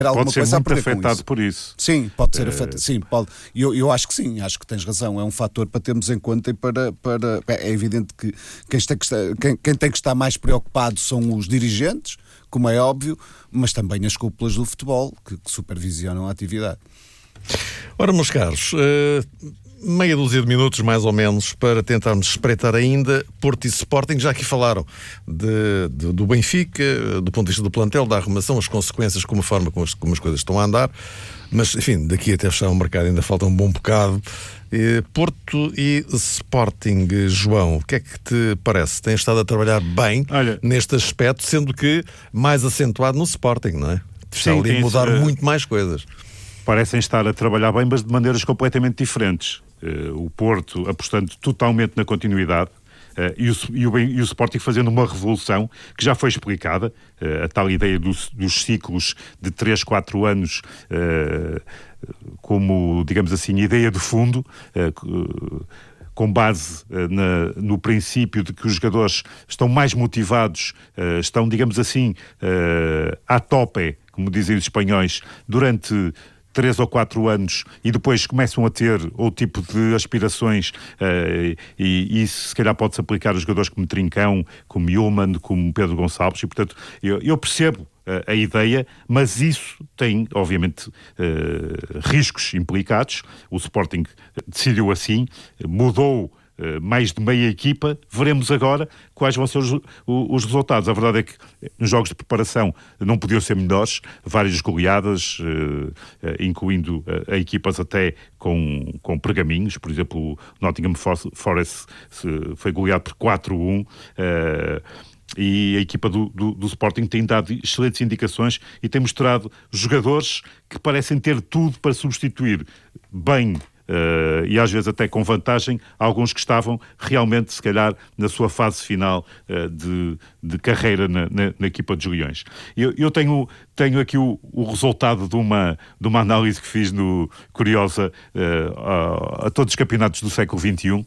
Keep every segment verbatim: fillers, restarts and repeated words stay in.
alguma pode ser coisa muito a perder com afetado isso. por isso. Sim, pode ser Uh... afetado. Sim, pode. Eu, eu acho que sim, acho que tens razão. É um fator para termos em conta e para... para é evidente que quem, está, quem, quem tem que estar mais preocupado são os dirigentes, como é óbvio, mas também as cúpulas do futebol, que, que supervisionam a atividade. Ora, meus caros, uh, meia dúzia de minutos mais ou menos para tentarmos espreitar ainda Porto e Sporting. Já aqui falaram de, de, do Benfica, do ponto de vista do plantel, da arrumação, as consequências, como a forma como as, como as coisas estão a andar, mas enfim, daqui até fechar o mercado ainda falta um bom bocado. uh, Porto e Sporting, João, o que é que te parece? Tens estado a trabalhar bem Olha, neste aspecto, sendo que mais acentuado no Sporting, não é? Está ali a mudar uh... muito mais coisas. Parecem estar a trabalhar bem, mas de maneiras completamente diferentes. Uh, o Porto apostando totalmente na continuidade uh, e, o, e, o, e o Sporting fazendo uma revolução que já foi explicada, uh, a tal ideia dos, dos ciclos de três, quatro anos uh, como, digamos assim, ideia de fundo, uh, com base uh, na, no princípio de que os jogadores estão mais motivados, uh, estão, digamos assim, uh, à tope, como dizem os espanhóis, durante três ou quatro anos e depois começam a ter outro tipo de aspirações uh, e, e isso se calhar pode-se aplicar a jogadores como Trincão, como Yulman, como Pedro Gonçalves e portanto eu, eu percebo uh, a ideia, mas isso tem obviamente uh, riscos implicados. O Sporting decidiu assim, mudou mais de meia equipa, veremos agora quais vão ser os, os resultados. A verdade é que nos jogos de preparação não podiam ser melhores, várias goleadas, incluindo a equipas até com, com pergaminhos, por exemplo o Nottingham Forest foi goleado por quatro a um, e a equipa do, do, do Sporting tem dado excelentes indicações e tem mostrado jogadores que parecem ter tudo para substituir bem Uh, e às vezes até com vantagem alguns que estavam realmente, se calhar, na sua fase final uh, de, de carreira na, na, na equipa de Leões. Eu, eu tenho, tenho aqui o, o resultado de uma, de uma análise que fiz no Curiosa uh, a, a todos os campeonatos do século vinte e um.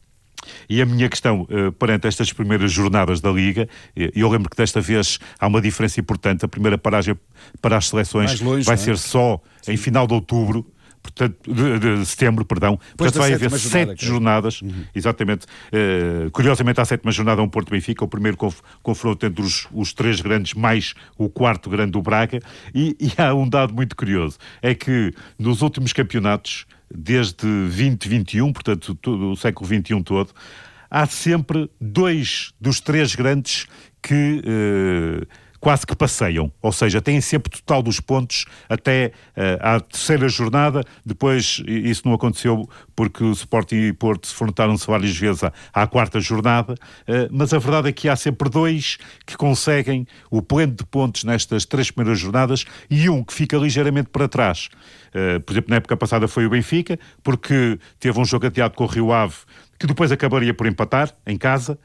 E a minha questão uh, perante estas primeiras jornadas da Liga, eu lembro que desta vez há uma diferença importante. A primeira paragem para as seleções longe, vai ser só Sim. em final de outubro, portanto, de, de setembro, perdão. Depois portanto, vai haver jornada, sete jornadas. Uhum. Exatamente. Uh, curiosamente, à sétima jornada, um Porto-Benfica, o primeiro conf- confronto entre os, os três grandes, mais o quarto grande do Braga. E, e há um dado muito curioso. É que nos últimos campeonatos, desde vinte vinte e um, portanto, todo, o século vinte e um todo, há sempre dois dos três grandes que... Uh, quase que passeiam, ou seja, têm sempre o total dos pontos até uh, à terceira jornada. Depois isso não aconteceu porque o Sporting e Porto se enfrentaram-se várias vezes à, à quarta jornada, uh, mas a verdade é que há sempre dois que conseguem o pleno de pontos nestas três primeiras jornadas e um que fica ligeiramente para trás. Uh, por exemplo, na época passada foi o Benfica, porque teve um jogo ateado com o Rio Ave, que depois acabaria por empatar em casa.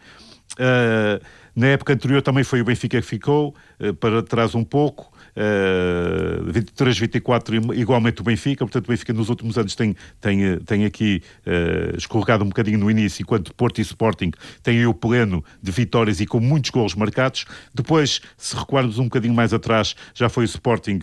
Uh, na época anterior também foi o Benfica que ficou uh, para trás um pouco, uh, vinte e três, vinte e quatro igualmente o Benfica. Portanto o Benfica nos últimos anos tem, tem, tem aqui uh, escorregado um bocadinho no início, enquanto Porto e Sporting têm o pleno de vitórias e com muitos golos marcados. Depois, se recuarmos um bocadinho mais atrás, já foi o Sporting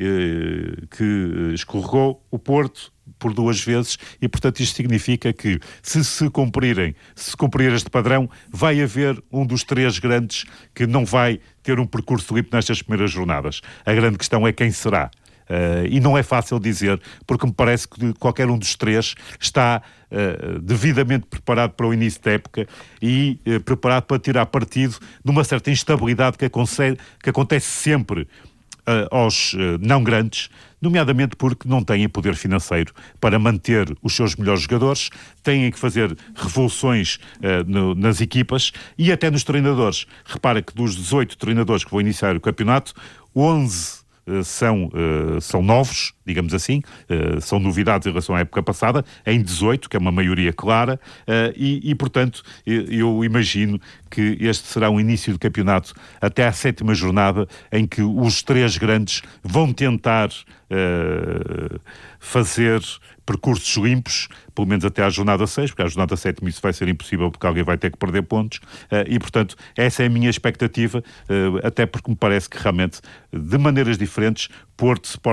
uh, que escorregou, o Porto por duas vezes, e portanto isto significa que se se cumprirem, se cumprir este padrão, vai haver um dos três grandes que não vai ter um percurso limpo nestas primeiras jornadas. A grande questão é quem será. Uh, e não é fácil dizer, porque me parece que qualquer um dos três está uh, devidamente preparado para o início da época e uh, preparado para tirar partido de uma certa instabilidade que, aconse- que acontece sempre Uh, aos uh, não grandes, nomeadamente porque não têm poder financeiro para manter os seus melhores jogadores, têm que fazer revoluções uh, no, nas equipas e até nos treinadores. Repara que dos dezoito treinadores que vão iniciar o campeonato, onze uh, são, uh, são novos, digamos assim, uh, são novidades em relação à época passada, em dezoito, que é uma maioria clara, uh, e, e, portanto, eu, eu imagino que este será um início de campeonato até à sétima jornada, em que os três grandes vão tentar uh, fazer percursos limpos, pelo menos até à jornada seis, porque à jornada sétima isso vai ser impossível porque alguém vai ter que perder pontos, uh, e portanto essa é a minha expectativa, uh, até porque me parece que realmente, de maneiras diferentes, Porto, Sport